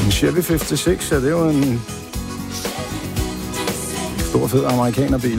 En Chevy 56, ja, det er jo en stor, fed amerikanerbil.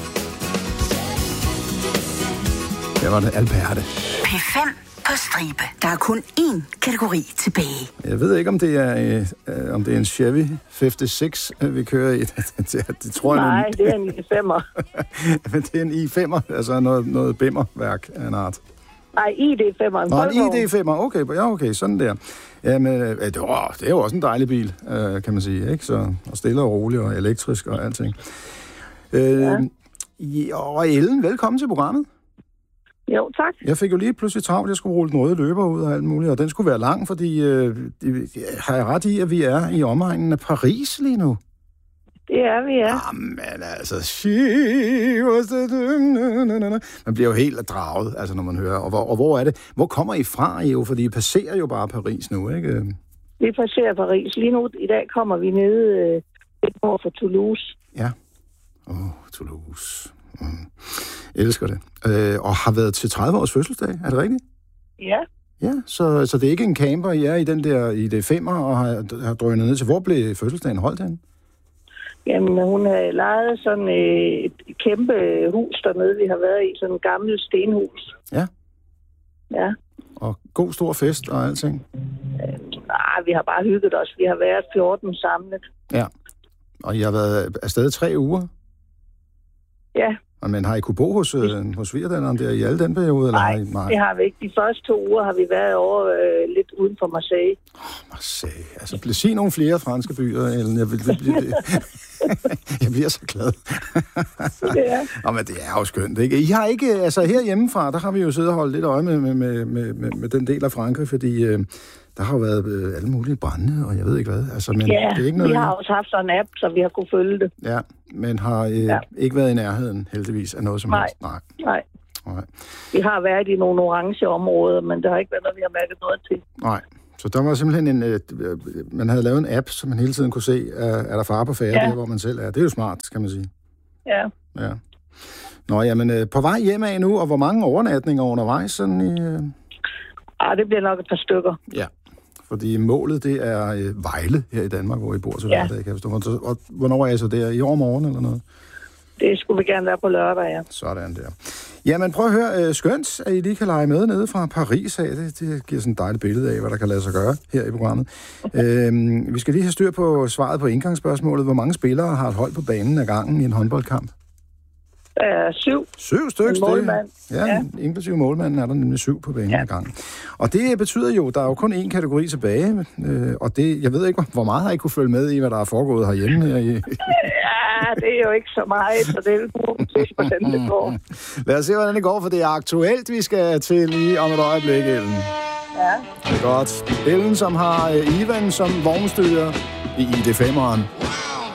Der var det Alperte. P5 på stribe. Der er kun én kategori tilbage. Jeg ved ikke, om det er en Chevy 56, vi kører i. Det tror jeg. Nej, det er en i5'er. Men det er en i5'er, altså noget bimmerværk af en art. Nej, ID5'er. Nå, en ID5'er, okay, sådan der. Jamen, det er jo også en dejlig bil, kan man sige, ikke? Så og stille og rolig og elektrisk og alting. Og Ellen, velkommen til programmet. Jo, tak. Jeg fik jo lige pludselig travlt, jeg skulle rulle den røde løber ud og alt muligt, og den skulle være lang, fordi har jeg ret i, at vi er i omegnen af Paris lige nu? Det er vi, ja. Jamen altså, man bliver jo helt draget, altså når man hører. Og hvor er det? Hvor kommer I fra, jo? Fordi I passerer jo bare Paris nu, ikke? Vi passerer Paris. Lige nu, i dag kommer vi ned lidt over for Toulouse. Ja. Toulouse. Elsker det. Og har været til 30 års fødselsdag, er det rigtigt? Ja. Ja, så det er ikke en camper, I er i den der i det 5'er og har drønet ned til. Hvor blev fødselsdagen holdt hen? Jamen, hun har lejet sådan et kæmpe hus dernede, vi har været i. Sådan et gammelt stenhus. Ja. Ja. Og god stor fest og alting? Nej, vi har bare hygget os. Vi har været 14 samlet. Ja. Og I har været afsted 3 uger? Ja. Men har I kunne bo hos svigerdatteren der i alle den periode? Eller Nej, det har vi ikke. De første 2 uger har vi været over lidt uden for Marseille. Marseille. Altså, sig nogle flere franske byer, Ellen. Jeg bliver så glad. Ja. Men det er jo skønt, ikke? I har ikke, altså herhjemmefra, der har vi jo siddet og holdt lidt øje med den del af Frankrig, fordi der har jo været alle mulige brande, og jeg ved ikke hvad. Altså, men ja, det er ikke noget, vi har også haft sådan en app, så vi har kunne følge det. Ja, men har ikke været i nærheden, heldigvis, af noget som helst. Nej. Vi har været i nogle orange områder, men der har ikke været noget, vi har mærket noget til. Nej. Så der var simpelthen man havde lavet en app, så man hele tiden kunne se, er der fare på færre der, hvor man selv er. Det er jo smart, kan man sige. Ja. Nå, jamen, på vej hjem af nu, og hvor mange overnatninger undervejs? Sådan i, det bliver nok et par stykker. Ja, fordi målet, det er Vejle her i Danmark, hvor I bor til hverdag, kan jeg forstå. Og hvornår er I så der? I overmorgen eller noget? Det skulle vi gerne være på lørdag, ja. Sådan der. Jamen, prøv at høre. Skønt, at I lige kan lege med nede fra Paris af. Det giver sådan et dejligt billede af, hvad der kan lade sig gøre her i programmet. Vi skal lige have styr på svaret på indgangsspørgsmålet. Hvor mange spillere har et hold på banen ad gangen i en håndboldkamp? 7. 7 stykker? Målmand. Ja, inklusive målmanden er der nemlig 7 på banen ad gangen. Og det betyder jo, at der er jo kun én kategori tilbage. Og det, jeg ved ikke, hvor meget har I kunne følge med i, hvad der er foregået herhjemme her i... Ja, det er jo ikke så meget, så det er jo se, hvordan det går. Lad os se, hvordan det går, for det er aktuelt, vi skal til lige om et øjeblik, Ellen. Ja. Det er godt. Ellen, som har Ivan som vognstyrer i ID5'eren.